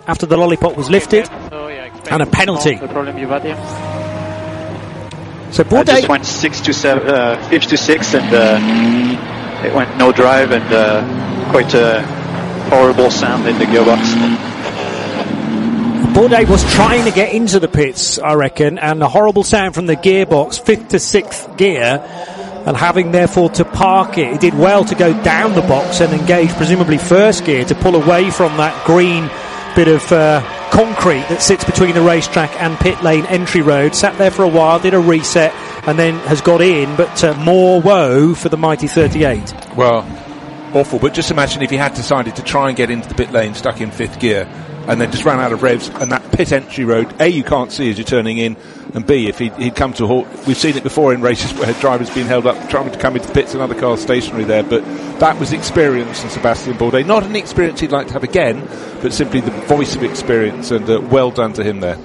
after the lollipop was lifted, and a penalty. So Bourdais just went 5 to 6, and it went no drive, and quite a horrible sound in the gearbox. Bourdais was trying to get into the pits, I reckon, and a horrible sound from the gearbox, 5th to 6th gear, and having therefore to park it. He did well to go down the box and engage presumably first gear to pull away from that green bit of concrete that sits between the racetrack and pit lane entry road. Sat there for a while, did a reset, and then has got in, but more woe for the mighty 38. Well, awful, but just imagine if he had decided to try and get into the pit lane stuck in 5th gear and then just ran out of revs, and that pit entry road, A, you can't see as you're turning in, and B, if he'd come to a halt. We've seen it before in races where drivers been held up trying to come into the pits and other cars stationary there, but that was experience from Sébastien Bourdais. Not an experience he'd like to have again, but simply the voice of experience, and well done to him there.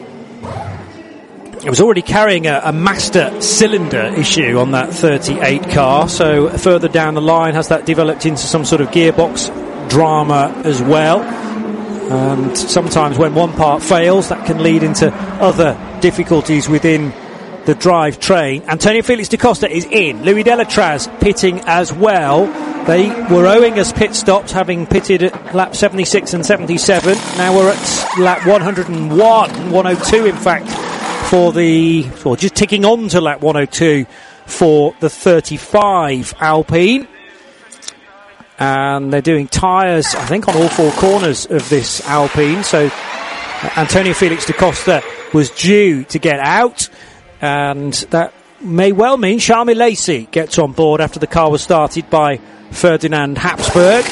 It was already carrying a master cylinder issue on that 38 car, so further down the line has that developed into some sort of gearbox drama as well. And sometimes when one part fails, that can lead into other difficulties within the drivetrain. Antonio Felix da Costa is in. Louis Delatraz pitting as well. They were owing us pit stops, having pitted at lap 76 and 77. Now we're at lap 101, 102 in fact, just ticking on to lap 102 for the 35 Alpine. And they're doing tyres, I think, on all 4 corners of this Alpine. So Antonio Felix da Costa was due to get out, and that may well mean Charles Milesi gets on board after the car was started by Ferdinand Habsburg.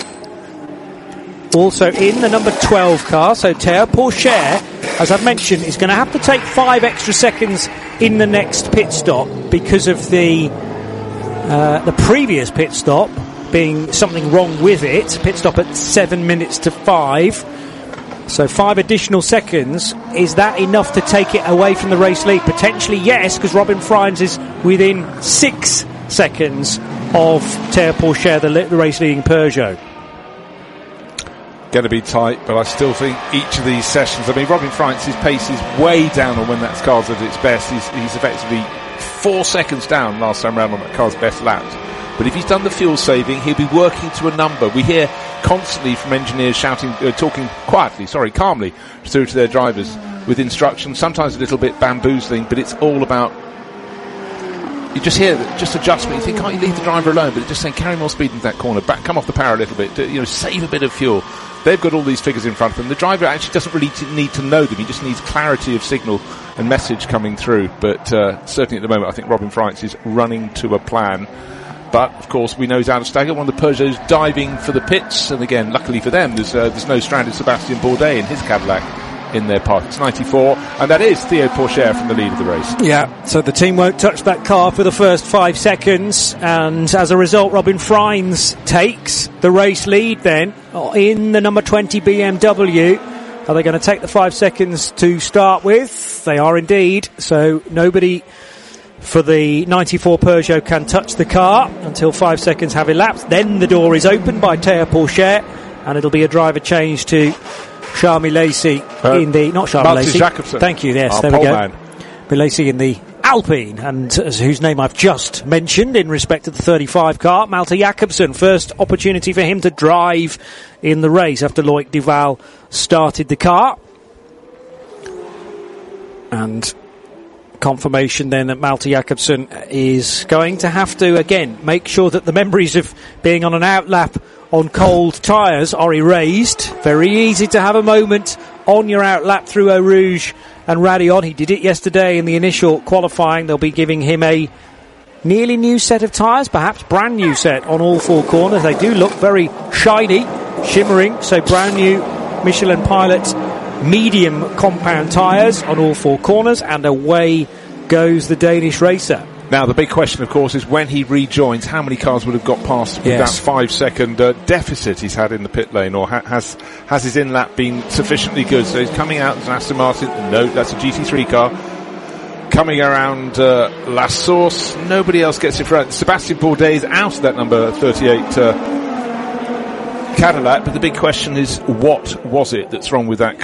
Also in the number 12 car, so Théo Pourchaire, as I've mentioned, is going to have to take 5 extra seconds in the next pit stop because of the previous pit stop being something wrong with it. Pit stop at 7 minutes to 5. So 5 additional seconds. Is that enough to take it away from the race lead? Potentially yes, because Robin Freins is within 6 seconds of Théo Pourchaire, the race leading Peugeot. Going to be tight, but I still think each of these sessions, I mean, Robin Freins' pace is way down on when that car's at its best. He's effectively 4 seconds down last time round on that car's best laps. But if he's done the fuel saving, he'll be working to a number. We hear constantly from engineers talking calmly through to their drivers with instructions, sometimes a little bit bamboozling, but it's all about, you just hear just adjustment. You think, can't you leave the driver alone? But it's just saying, carry more speed into that corner, come off the power a little bit, save a bit of fuel. They've got all these figures in front of them. The driver actually doesn't really need to know them. He just needs clarity of signal and message coming through. But certainly at the moment, I think Robin Freins is running to a plan. But, of course, we know he's out of stagger. One of the Peugeots diving for the pits. And, again, luckily for them, there's no stranded Sébastien Bourdais in his Cadillac in their park. It's 94, and that is Théo Pourchaire from the lead of the race. Yeah, so the team won't touch that car for the first 5 seconds. And as a result, Robin Freins takes the race lead then in the number 20 BMW. Are they going to take the 5 seconds to start with? They are indeed. So nobody for the 94 Peugeot can touch the car until 5 seconds have elapsed. Then the door is opened by Théo Pourchaire, and it'll be a driver change to Charles Milesi in the, not Charles Milesi. Jacobsen. Thank you, yes, there we go. Milesi in the Alpine, and whose name I've just mentioned in respect to the 35 car, Malte Jacobsen. First opportunity for him to drive in the race after Loic Duval started the car. And confirmation then that Malte Jacobsen is going to have to again make sure that the memories of being on an outlap on cold tyres are erased. Very easy to have a moment on your outlap through Eau Rouge and Raidillon. He did it yesterday in the initial qualifying. They'll be giving him a nearly new set of tyres, perhaps brand new set on all 4 corners. They do look very shiny, shimmering, so brand new Michelin Pilot medium compound tyres on all 4 corners, and away goes the Danish racer. Now the big question, of course, is when he rejoins, how many cars would have got past with that 5 second deficit he's had in the pit lane, or has his in-lap been sufficiently good? So he's coming out as an Aston Martin. No, that's a GT3 car. Coming around La Source, nobody else gets in front. Sébastien Bourdais is out of that number 38 Cadillac, but the big question is, what was it that's wrong with that car?